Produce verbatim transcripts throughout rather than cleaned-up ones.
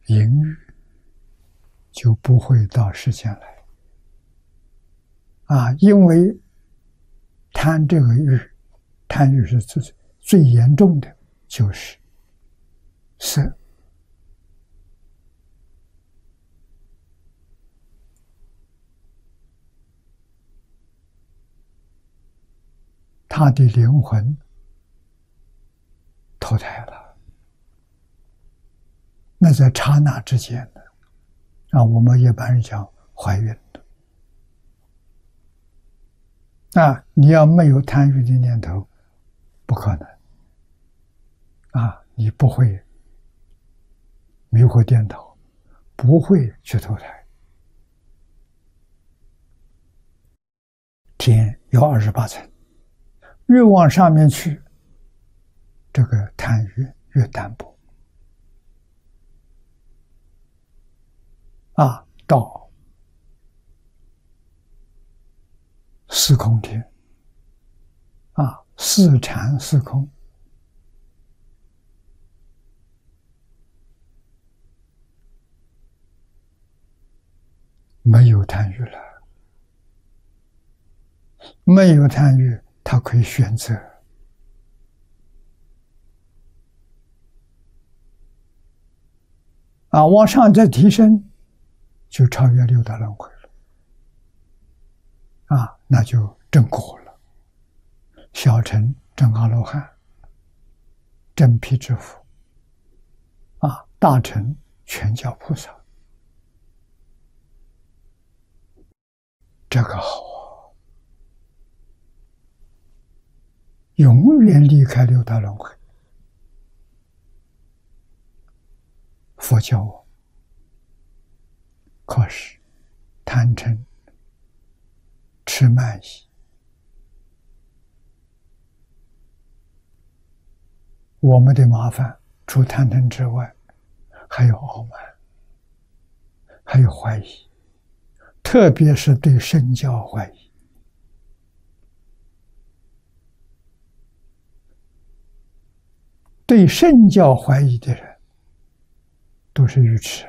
淫欲，就不会到世间来。啊，因为贪这个欲，贪欲是最最严重的，就是色。他的灵魂投胎了，那在刹那之间的，啊，我们一般人讲怀孕的。啊，你要没有贪欲的念头，不可能。啊，你不会迷惑颠倒，不会去投胎。天有二十八层，越往上面去，这个贪欲越淡薄。啊，到四空天，啊，四禅四空，没有贪欲了。没有贪欲，他可以选择。啊，往上再提升，就超越六道轮回了。啊，那就正果了。小乘正阿罗汉，正辟支佛。啊，大乘全教菩萨。这个好啊，永远离开六道轮回。佛教我可是贪嗔痴慢疑，我们的麻烦除贪嗔之外，还有傲慢，还有怀疑，特别是对圣教怀疑。对圣教怀疑的人都是愚痴。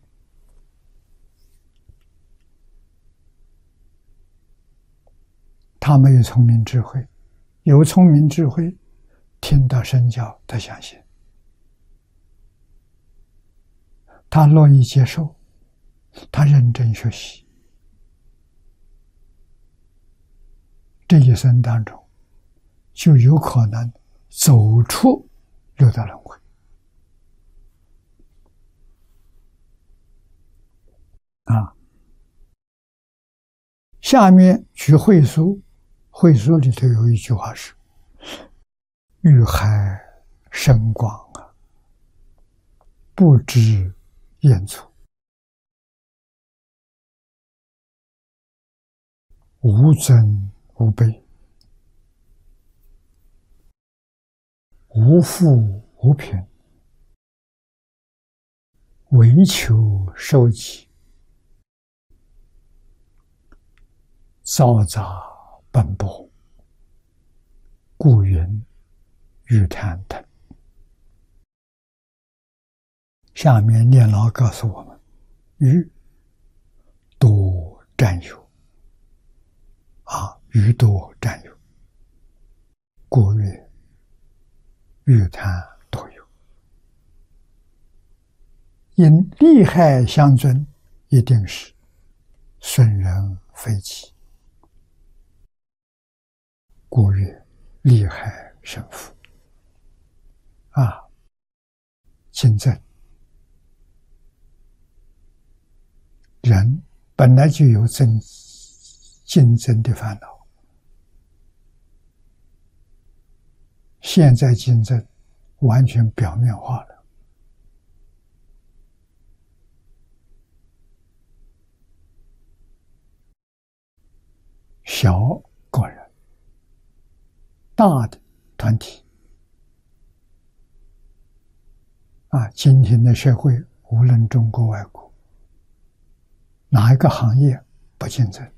他没有聪明智慧，有聪明智慧，听到圣教他相信，他乐意接受，他认真学习，这一生当中就有可能走出六道轮回。啊，下面举慧疏，慧疏里头有一句话是：欲海深广啊，不知厌足，无尊无卑，无富无贫，唯求受己，嘈杂奔波，故云欲贪等。下面念老告诉我们：欲多占有啊，欲多占有，故曰欲贪多有。因利害相尊，一定是损人非己，故曰利害生福。啊，竞争，人本来就有争竞争的烦恼，现在竞争完全表面化了。小个人，大的团体。啊，今天的社会，无论中国外国，哪一个行业不竞争？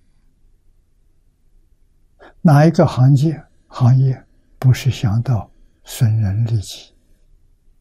哪一个行业行业不是想到损人利己？